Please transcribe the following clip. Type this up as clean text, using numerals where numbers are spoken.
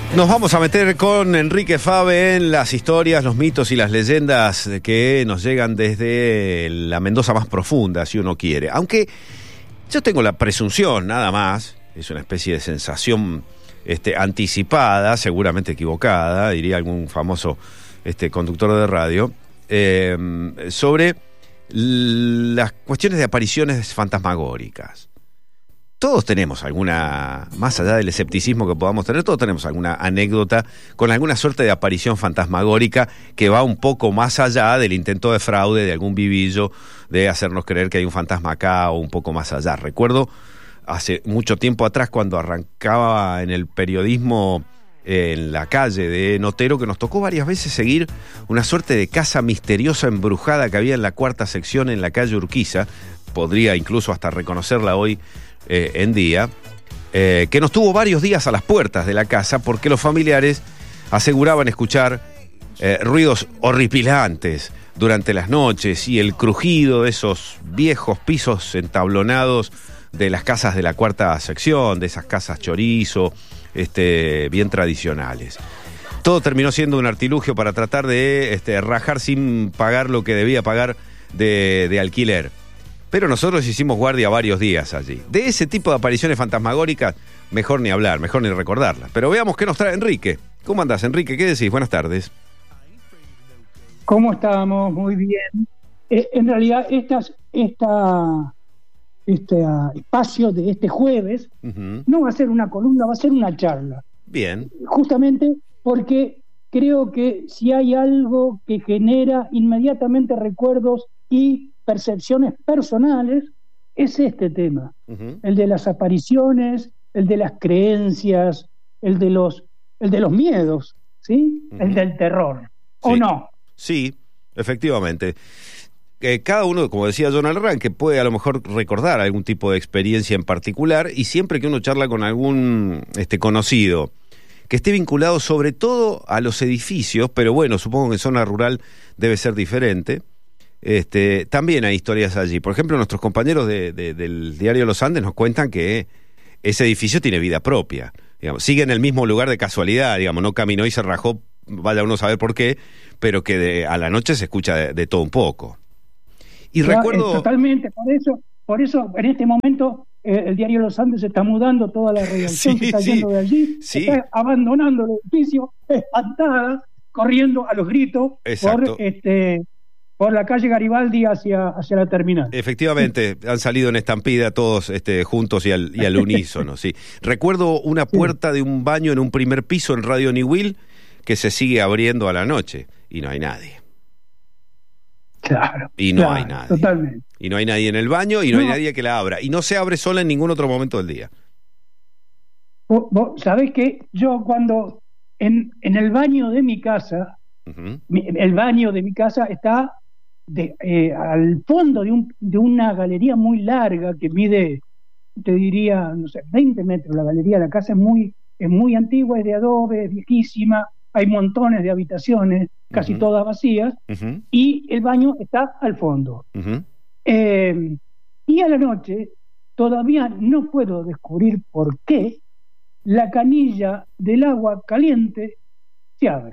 Nos vamos a meter con Enrique Fave en las historias, los mitos y las leyendas que nos llegan desde la Mendoza más profunda, si uno quiere. Aunque yo tengo la presunción, nada más, es una especie de sensación anticipada, seguramente equivocada, diría algún famoso conductor de radio, sobre las cuestiones de apariciones fantasmagóricas. Todos tenemos alguna, más allá del escepticismo que podamos tener, todos tenemos alguna anécdota con alguna suerte de aparición fantasmagórica que va un poco más allá del intento de fraude de algún vivillo de hacernos creer que hay un fantasma acá o un poco más allá. Recuerdo hace mucho tiempo atrás, cuando arrancaba en el periodismo en la calle de Notero, que nos tocó varias veces seguir una suerte de casa misteriosa embrujada que había en la cuarta sección en la calle Urquiza, podría incluso hasta reconocerla hoy en día, que nos tuvo varios días a las puertas de la casa porque los familiares aseguraban escuchar ruidos horripilantes durante las noches y el crujido de esos viejos pisos entablonados de las casas de la cuarta sección, de esas casas chorizo, bien tradicionales. Todo terminó siendo un artilugio para tratar de rajar sin pagar lo que debía pagar de alquiler. Pero nosotros hicimos guardia varios días allí. De ese tipo de apariciones fantasmagóricas, mejor ni hablar, mejor ni recordarlas. Pero veamos qué nos trae Enrique. ¿Cómo andás, Enrique? ¿Qué decís? Buenas tardes. ¿Cómo estamos? Muy bien. En realidad, este espacio de este jueves no va a ser una columna, va a ser una charla. Bien. Justamente porque creo que si hay algo que genera inmediatamente recuerdos y percepciones personales, es este tema, el de las apariciones, el de las creencias, el de los miedos, ¿sí? El del terror, ¿o no? Sí, efectivamente. Cada uno, como decía John Alran, que puede a lo mejor recordar algún tipo de experiencia en particular, y siempre que uno charla con algún conocido que esté vinculado sobre todo a los edificios, pero bueno, supongo que en zona rural debe ser diferente. También hay historias allí. Por ejemplo, nuestros compañeros del diario Los Andes nos cuentan que ese edificio tiene vida propia. Digamos, sigue en el mismo lugar de casualidad, digamos, no caminó y se rajó, vaya uno a saber por qué, pero que a la noche se escucha de todo un poco. Y recuerdo... Totalmente, por eso en este momento el diario Los Andes se está mudando, toda la redacción se está yendo de allí, está abandonando el edificio, espantada, corriendo a los gritos. Exacto. Por la calle Garibaldi hacia la terminal. Efectivamente, han salido en estampida todos juntos y al unísono, sí. Recuerdo una puerta de un baño en un primer piso en Radio Niwil que se sigue abriendo a la noche y no hay nadie. Claro. Y no hay nadie. Totalmente. Y no hay nadie en el baño y no hay nadie que la abra. Y no se abre sola en ningún otro momento del día. ¿Vos sabés que yo cuando en el baño de mi casa, el baño de mi casa está al fondo de una galería muy larga que mide, te diría, no sé, 20 metros. La galería de la casa es muy antigua, es de adobe, es viejísima, hay montones de habitaciones, casi todas vacías, y el baño está al fondo. Y a la noche, todavía no puedo descubrir por qué, la canilla del agua caliente se abre.